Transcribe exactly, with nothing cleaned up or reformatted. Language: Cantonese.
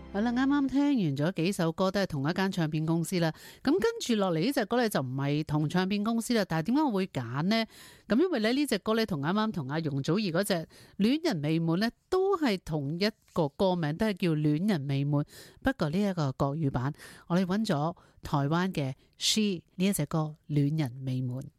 好啦，啱啱聽完咗幾首歌都係同一間唱片公司啦，咁跟住落嚟呢隻歌咧就唔係同唱片公司啦，但係點解我會揀呢？咁因為咧呢隻歌咧同啱啱同阿容祖兒嗰隻戀人未滿咧都係同一個歌名，都係叫戀人未滿，不過呢一個國語版我哋揾咗台灣嘅 She 呢一隻歌戀人未滿。